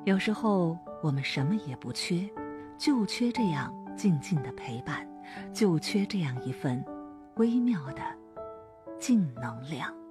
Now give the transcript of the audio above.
有时候我们什么也不缺，就缺这样静静的陪伴，就缺这样一份微妙的净能量。